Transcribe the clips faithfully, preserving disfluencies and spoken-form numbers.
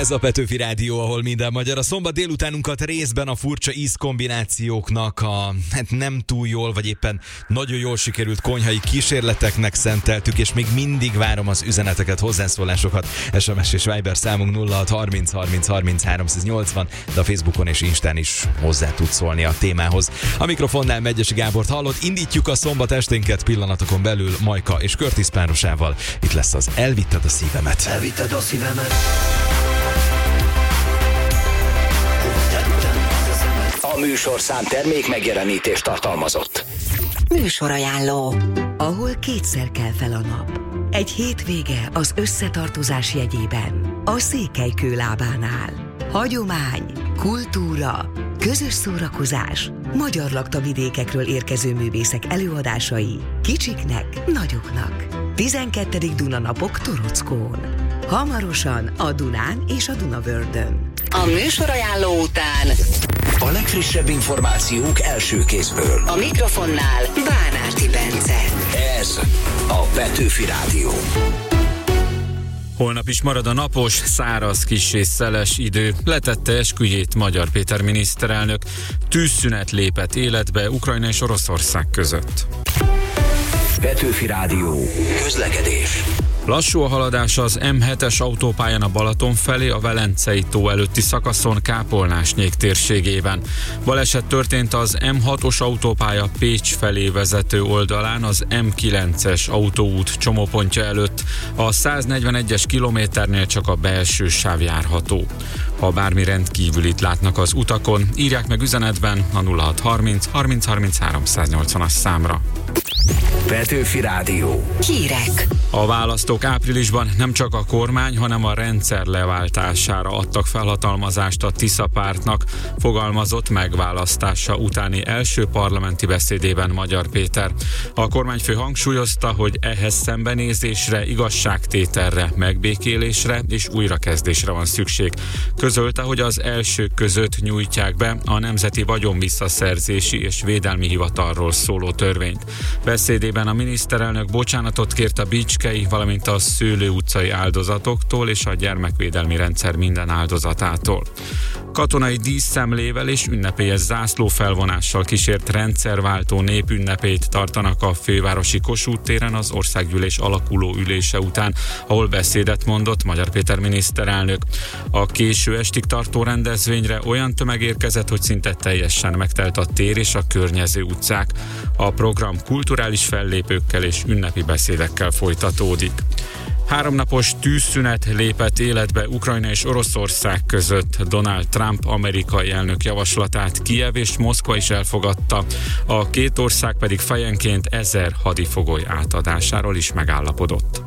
Ez a Petőfi Rádió, ahol minden magyar. A szombat délutánunkat részben a furcsa ízkombinációknak, a hát nem túl jól, vagy éppen nagyon jól sikerült konyhai kísérleteknek szenteltük, és még mindig várom az üzeneteket, hozzászólásokat. es em es és Viber számunk nulla hat harminc harminc harminc háromszáznyolcvan, de a Facebookon és Instán is hozzá tudsz szólni a témához. A mikrofonnál Megyesi Gábort hallod, indítjuk a szombat esténket pillanatokon belül Majka és Curtis párosával. Itt lesz az Elvitted a szívemet. Elvitted a szívemet. A műsorszám termék megjelenítést tartalmazott. Műsorajánló, ahol kétszer kell fel a nap. Egy hétvége az összetartozás jegyében, a Székelykő lábánál. Hagyomány, kultúra, közös szórakozás, magyar laktavidékekről érkező művészek előadásai, kicsiknek, nagyoknak. tizenkettedik Dunanapok Torockón. Hamarosan a Dunán és a Dunavördön. A műsorajánló után a legfrissebb információk első kézből. A mikrofonnál Bánárti Bence. Ez a Petőfi Rádió. Holnap is marad a napos, száraz, kissé szeles idő. Letette esküjét Magyar Péter miniszterelnök. Tűzszünet lépett életbe Ukrajna és Oroszország között. Petőfi Rádió. Közlekedés. Lassú a haladás az em hetes autópályán a Balaton felé, a Velencei tó előtti szakaszon Kápolnás-Nyék térségében. Baleset történt az em hatos autópálya Pécs felé vezető oldalán, az em kilences autóút csomópontja előtt. A száznegyvenegyes kilométernél csak a belső sáv járható. Ha bármi rendkívülit látnak az utakon, írják meg üzenetben a nulla hat harminc harminc harminc háromszáznyolcvanas számra. Petőfi Rádió. Hírek. A választók áprilisban nem csak a kormány, hanem a rendszer leváltására adtak felhatalmazást a Tisza pártnak, fogalmazott megválasztása utáni első parlamenti beszédében Magyar Péter. A kormányfő hangsúlyozta, hogy ehhez szembenézésre, igazságtételre, megbékélésre és újrakezdésre van szükség. Közölte, hogy az elsők között nyújtják be a Nemzeti Vagyonvisszaszerzési és Védelmi Hivatalról szóló törvényt. Beszédében a miniszterelnök bocsánatot kért a bicskei, valamint a Szőlő utcai áldozatoktól és a gyermekvédelmi rendszer minden áldozatától. Katonai díszszemlével és ünnepélyes zászlófelvonással kísért rendszerváltó népünnepét tartanak a fővárosi Kossuth téren az országgyűlés alakuló ülése után, ahol beszédet mondott Magyar Péter miniszterelnök. A késő estig tartó rendezvényre olyan tömeg érkezett, hogy szinte teljesen megtelt a tér és a környező utcák. A program kulturális fellépőkkel és ünnepi beszédekkel folytatódik. Háromnapos tűzszünet lépett életbe Ukrajna és Oroszország között. Donald Trump amerikai elnök javaslatát Kijev és Moszkva is elfogadta. A két ország pedig fejenként ezer hadifogoly átadásáról is megállapodott.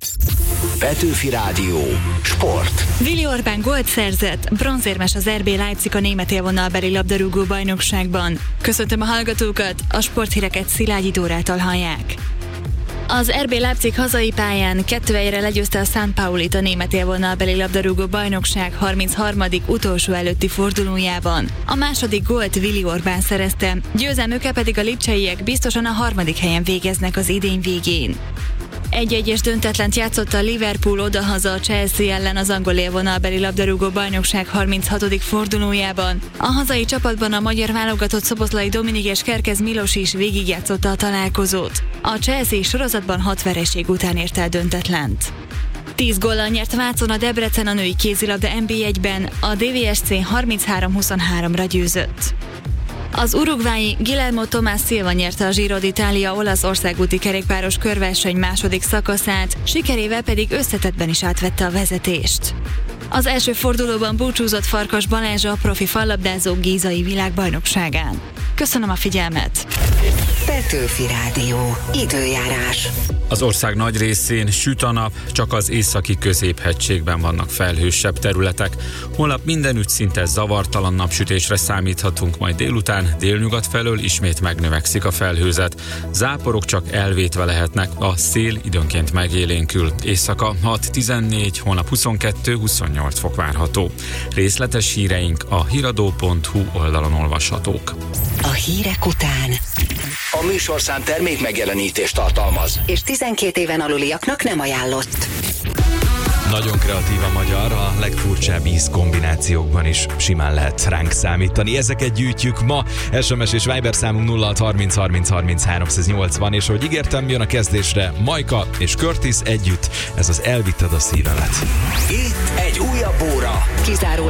Petőfi Rádió. Sport. Willi Orbán gólt szerzett, bronzérmes az er bé Leipzig a német élvonalbeli labdarúgó bajnokságban. Köszöntöm a hallgatókat, a sporthíreket Szilágyi Dórától hallják. Az er bé Leipzig hazai pályán kettő egyre legyőzte a Szent Paulit a német élvonalbeli labdarúgó bajnokság harmincharmadik utolsó előtti fordulójában. A második gólt Willi Orbán szerezte, győzelmükkel pedig a lipcseiek biztosan a harmadik helyen végeznek az idény végén. Egy-egyes döntetlent játszott a Liverpool odahaza a Chelsea ellen az angol élvonalbeli labdarúgó bajnokság harminchatodik fordulójában. A hazai csapatban a magyar válogatott Szoboszlai Dominik és Kerkez Milos is végigjátszotta a találkozót. A Chelsea sorozatban hat vereség után ért el döntetlent. tíz góllal nyert Vácon a Debrecen a női kézilabda en bé egyben, a dé vé es cé harminchárom huszonháromra győzött. Az urugvái Guillermo Tomás Silva nyerte a Giro d'Italia olasz országúti kerékpáros körverseny második szakaszát, sikerével pedig összetettben is átvette a vezetést. Az első fordulóban búcsúzott Farkas Balázs a profi fallabdázók gízai világbajnokságán. Köszönöm a figyelmet! Petőfi Rádió. Időjárás. Az ország nagy részén süt a nap, csak az északi középhegységben vannak felhősebb területek. Holnap mindenütt szinte zavartalan napsütésre számíthatunk, majd délután délnyugat felől ismét megnövekszik a felhőzet. Záporok csak elvétve lehetnek, a szél időnként megélénkül. Éjszaka hat-tizennégy, holnap huszonkettő-huszonnyolc fok várható. Részletes híreink a híradó pont hu oldalon olvashatók. A hírek után A műsorszám termék megjelenítést tartalmaz. és tizenkét éven aluliaknak nem ajánlott. Nagyon kreatív a magyar, a legfurcsább ízkombinációkban is simán lehet ránk számítani. Ezeket gyűjtjük ma. es em es és Viber számunk nulla hat harminc harminc harminc háromszáznyolcvan, és ahogy ígértem, jön a kezdésre Majka és Curtis együtt. Ez az Elvitted a szívemet. Itt egy újabb óra. Kizárólag